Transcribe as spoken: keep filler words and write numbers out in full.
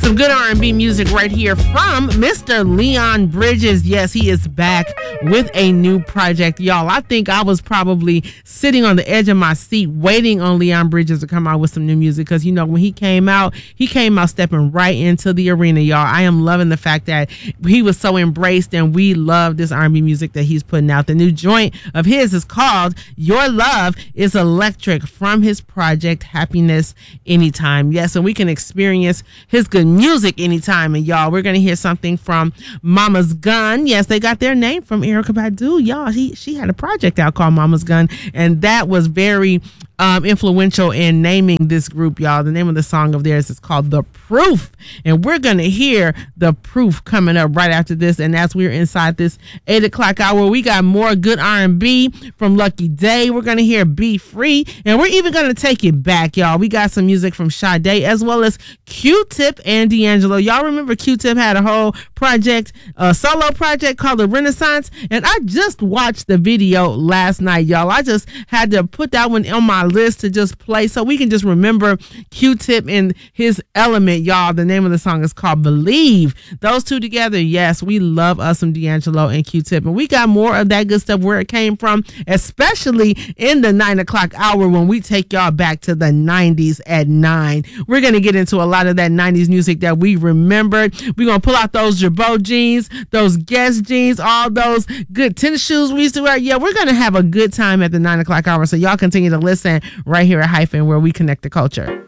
Some good R and B music right here from Mister Leon Bridges. Yes, he is back with a new project, y'all. I think I was probably sitting on the edge of my seat waiting on Leon Bridges to come out with some new music because, you know, when he came out, he came out stepping right into the arena, y'all. I am loving the fact that he was so embraced, and we love this R and B music that he's putting out. The new joint of his is called Your Love is Electric from his project Happiness Anytime. Yes, and we can experience his good music anytime. And y'all, we're going to hear something from Mama's Gun. Yes, they got their name from Erykah Badu. Y'all, she, she had a project out called Mama's Gun, and that was very um, influential in naming this group, y'all. The name of the song of theirs is called The Proof, and we're going to hear The Proof coming up right after this. And as we're inside this eight o'clock hour, we got more good R and B from Lucky Daye. We're going to hear Be Free, and we're even going to take it back, y'all. We got some music from Sade as well as Q-Tip and D'Angelo. Y'all remember Q-Tip had a whole project, a solo project called The Renaissance, and I just watched the video last night, y'all. I just had to put that one on my list to just play so we can just remember Q-Tip and his element, y'all. The name of the song is called Believe. Those two together, yes, we love us some D'Angelo and Q-Tip, and we got more of that good stuff where it came from, especially in the nine o'clock hour when we take y'all back to the nineties at nine. We're going to get into a lot of that nineties music that we remembered. We're going to pull out those Jabot jeans, those Guess jeans, all those good tennis shoes we used to wear. Yeah, we're going to have a good time at the nine o'clock hour, so y'all continue to listen right here at Hyphen, where we connect the culture.